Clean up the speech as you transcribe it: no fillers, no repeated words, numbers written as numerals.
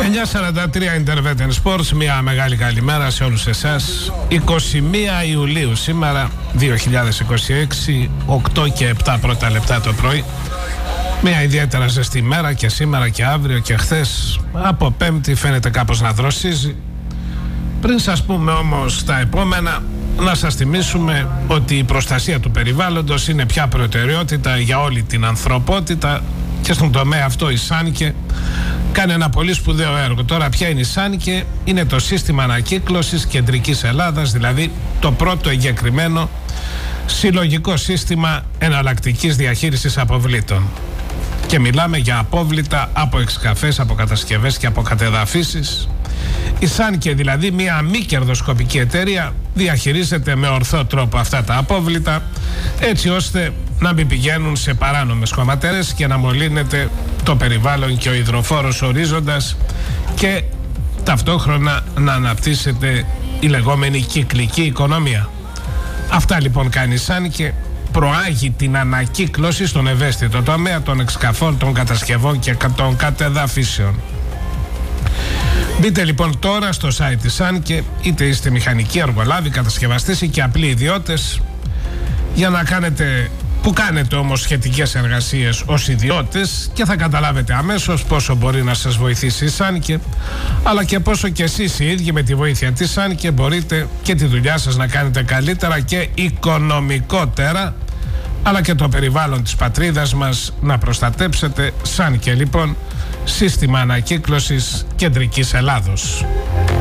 9:43 Intervention Sports, μια μεγάλη καλημέρα σε όλους εσάς. 21 Ιουλίου σήμερα, 2026, 8 και 7 πρώτα λεπτά το πρωί. Μια ιδιαίτερα ζεστή μέρα και σήμερα και αύριο και χθες. Από Πέμπτη φαίνεται κάπως να δροσίζει. Πριν σας πούμε όμως τα επόμενα, να σας θυμίσουμε ότι η προστασία του περιβάλλοντος είναι πια προτεραιότητα για όλη την ανθρωπότητα και στον τομέα αυτό η ΣΑΝΚΕ κάνει ένα πολύ σπουδαίο έργο. Τώρα ποια είναι η ΣΑΝΚΕ? Είναι το σύστημα ανακύκλωσης Κεντρικής Ελλάδας, δηλαδή το πρώτο εγκεκριμένο συλλογικό σύστημα εναλλακτικής διαχείρισης αποβλήτων. Και μιλάμε για απόβλητα από εξκαφές, από κατασκευές και από κατεδαφίσεις. Η ΣΑΝΚΕ, δηλαδή μια μη κερδοσκοπική εταιρεία, διαχειρίζεται με ορθό τρόπο αυτά τα απόβλητα, έτσι ώστε να μην πηγαίνουν σε παράνομες χωματερές και να μολύνεται το περιβάλλον και ο υδροφόρος ορίζοντας και ταυτόχρονα να αναπτύσσεται η λεγόμενη κυκλική οικονομία. Αυτά λοιπόν κάνει η ΣΑΝΚΕ, προάγει την ανακύκλωση στον ευαίσθητο τομέα των εξκαφών, των κατασκευών και των κατεδαφίσεων. Μπείτε λοιπόν τώρα στο site της ΣΑΝΚΕ, είτε είστε μηχανικοί, εργολάβοι, κατασκευαστές ή και απλοί ιδιώτες, για να κάνετε, που κάνετε όμως σχετικές εργασίες ως ιδιώτες, και θα καταλάβετε αμέσως πόσο μπορεί να σας βοηθήσει η ΣΑΝΚΕ, αλλά και πόσο και εσείς οι ίδιοι με τη βοήθεια της ΣΑΝΚΕ μπορείτε και τη δουλειά σας να κάνετε καλύτερα και οικονομικότερα, αλλά και το περιβάλλον της πατρίδας μας να προστατέψετε. ΣΑΝΚΕ λοιπόν, σύστημα ανακύκλωσης Κεντρικής Ελλάδος.